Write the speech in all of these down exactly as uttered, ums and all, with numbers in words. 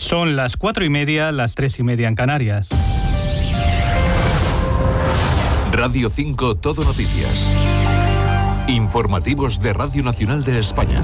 Son las cuatro y media, las tres y media en Canarias. Radio cinco Todo Noticias. Informativos de Radio Nacional de España.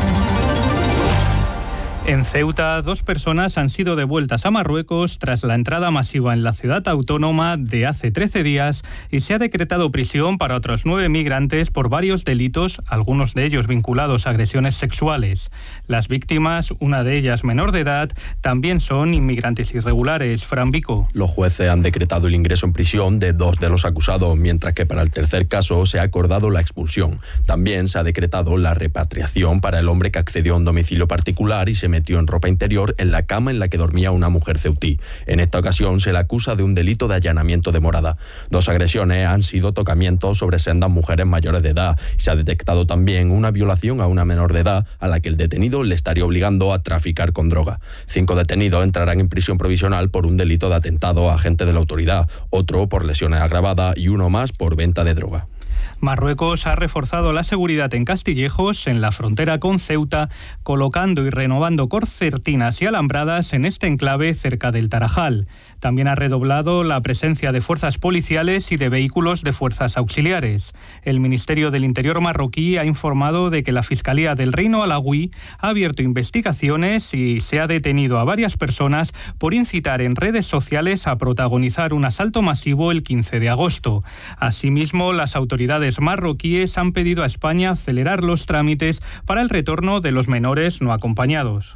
En Ceuta, dos personas han sido devueltas a Marruecos tras la entrada masiva en la ciudad autónoma de hace trece días y se ha decretado prisión para otros nueve migrantes por varios delitos, algunos de ellos vinculados a agresiones sexuales. Las víctimas, una de ellas menor de edad, también son inmigrantes irregulares. Fran Vico. Los jueces han decretado el ingreso en prisión de dos de los acusados, mientras que para el tercer caso se ha acordado la expulsión. También se ha decretado la repatriación para el hombre que accedió a un domicilio particular y se metió en ropa interior en la cama en la que dormía una mujer ceutí. En esta ocasión se le acusa de un delito de allanamiento de morada. Dos agresiones han sido tocamientos sobre sendas mujeres mayores de edad. Se ha detectado también una violación a una menor de edad a la que el detenido le estaría obligando a traficar con droga. Cinco detenidos entrarán en prisión provisional por un delito de atentado a agente de la autoridad, otro por lesiones agravadas y uno más por venta de droga. Marruecos ha reforzado la seguridad en Castillejos, en la frontera con Ceuta, colocando y renovando concertinas y alambradas en este enclave cerca del Tarajal. También ha redoblado la presencia de fuerzas policiales y de vehículos de fuerzas auxiliares. El Ministerio del Interior marroquí ha informado de que la Fiscalía del Reino Alauí ha abierto investigaciones y se ha detenido a varias personas por incitar en redes sociales a protagonizar un asalto masivo el quince de agosto. Asimismo, las autoridades marroquíes han pedido a España acelerar los trámites para el retorno de los menores no acompañados.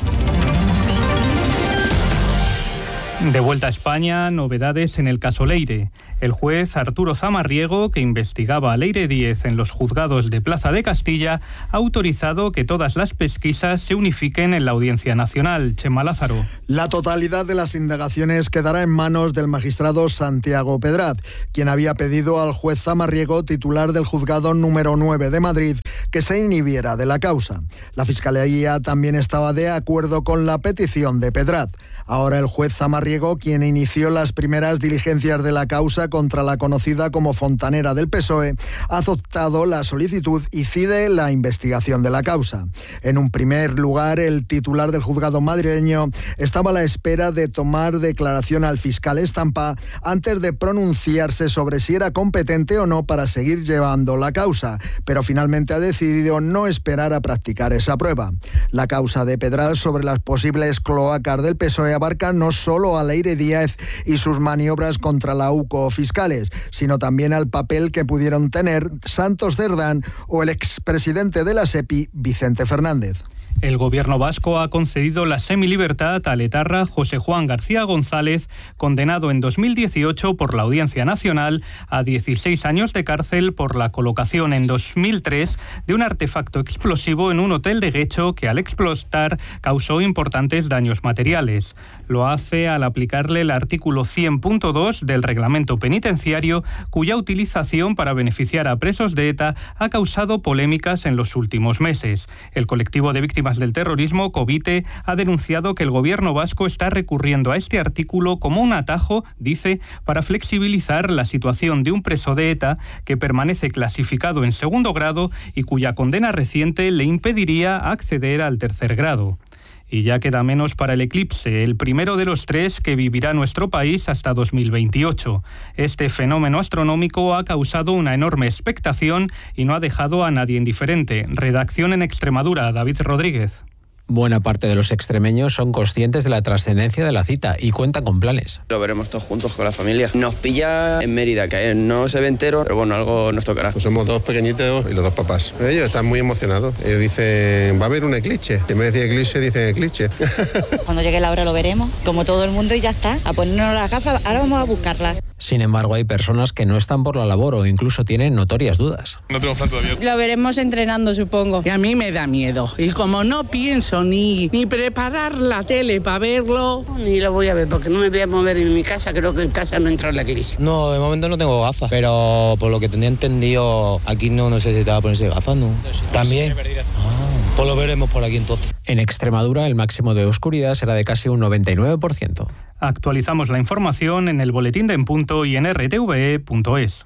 De vuelta a España, novedades en el caso Leire. El juez Arturo Zamarriego, que investigaba a Leire Díez en los juzgados de Plaza de Castilla, ha autorizado que todas las pesquisas se unifiquen en la Audiencia Nacional. Chema Lázaro. La totalidad de las indagaciones quedará en manos del magistrado Santiago Pedraz, quien había pedido al juez Zamarriego, titular del juzgado número nueve de Madrid, que se inhibiera de la causa. La Fiscalía también estaba de acuerdo con la petición de Pedraz. Ahora el juez Zamarriego, quien inició las primeras diligencias de la causa contra la conocida como Fontanera del P S O E, ha aceptado la solicitud y cide la investigación de la causa. En un primer lugar, el titular del juzgado madrileño estaba a la espera de tomar declaración al fiscal Estampa antes de pronunciarse sobre si era competente o no para seguir llevando la causa, pero finalmente ha decidido no esperar a practicar esa prueba. La causa de Pedraz sobre las posibles cloacas del P S O E abarca no solo a Leire Díez y sus maniobras contra la U C O fiscales, sino también al papel que pudieron tener Santos Cerdán o el expresidente de la SEPI, Vicente Fernández. El gobierno vasco ha concedido la semilibertad al etarra José Juan García González, condenado en dos mil dieciocho por la Audiencia Nacional a dieciséis años de cárcel por la colocación en dos mil tres de un artefacto explosivo en un hotel de Guecho que al explotar causó importantes daños materiales. Lo hace al aplicarle el artículo cien punto dos del reglamento penitenciario, cuya utilización para beneficiar a presos de ETA ha causado polémicas en los últimos meses. El colectivo de víctimas del terrorismo, COVITE, ha denunciado que el gobierno vasco está recurriendo a este artículo como un atajo, dice, para flexibilizar la situación de un preso de ETA que permanece clasificado en segundo grado y cuya condena reciente le impediría acceder al tercer grado. Y ya queda menos para el eclipse, el primero de los tres que vivirá nuestro país hasta dos mil veintiocho. Este fenómeno astronómico ha causado una enorme expectación y no ha dejado a nadie indiferente. Redacción en Extremadura, David Rodríguez. Buena parte de los extremeños son conscientes de la trascendencia de la cita y cuentan con planes. Lo veremos todos juntos con la familia. Nos pilla en Mérida, que no se ve entero, pero bueno, algo nos tocará. Pues somos dos pequeñitos y los dos papás. Ellos están muy emocionados. Ellos dicen, va a haber un eclipse. En vez de decir eclipse, dicen eclipse. Cuando llegue la hora lo veremos, como todo el mundo, y ya está. A ponernos las gafas, ahora vamos a buscarlas. Sin embargo, hay personas que no están por la labor o incluso tienen notorias dudas. No tenemos plan todavía. Lo veremos entrenando, supongo. Y a mí me da miedo. Y como no pienso ni, ni preparar la tele para verlo... Ni lo voy a ver, porque no me voy a mover en mi casa. Creo que en casa no entró la iglesia. No, de momento no tengo gafas. Pero por lo que tenía entendido, aquí no necesitaba ponerse gafas, ¿no? También. Ah, pues lo veremos por aquí entonces. En Extremadura, el máximo de oscuridad será de casi un noventa y nueve por ciento. Actualizamos la información en el boletín de En Punto y en r t v e punto es.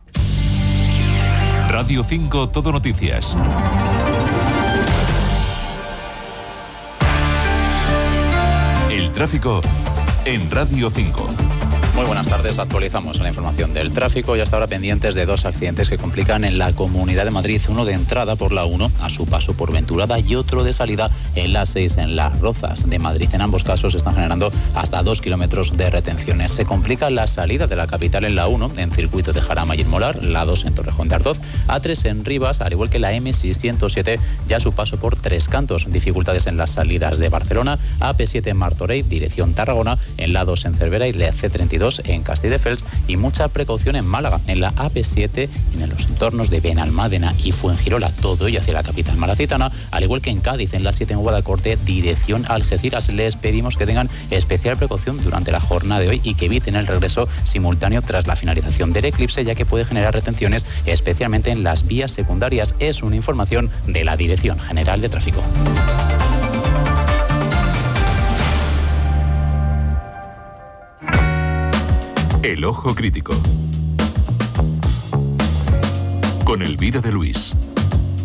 Radio cinco Todo Noticias. El tráfico en Radio cinco. Muy buenas tardes, actualizamos la información del tráfico y hasta ahora pendientes de dos accidentes que complican en la Comunidad de Madrid, uno de entrada por la uno a su paso por Venturada y otro de salida en la seis en Las Rozas de Madrid. En ambos casos están generando hasta dos kilómetros de retenciones. Se complica la salida de la capital en la uno en circuito de Jarama y El Molar, la dos en Torrejón de Ardoz, A tres en Rivas, al igual que la eme seiscientos siete ya a su paso por Tres Cantos. Dificultades en las salidas de Barcelona, A P siete en Martorell, dirección Tarragona, en la dos en Cervera y la ce treinta y dos en Castelldefels, y mucha precaución en Málaga, en la A P siete, en los entornos de Benalmádena y Fuengirola, todo ello hacia la capital malacitana, al igual que en Cádiz, en la siete en Guadalcorte, dirección Algeciras. Les pedimos que tengan especial precaución durante la jornada de hoy y que eviten el regreso simultáneo tras la finalización del eclipse, ya que puede generar retenciones, especialmente en las vías secundarias. Es una información de la Dirección General de Tráfico. El Ojo Crítico con Elvira de Luis.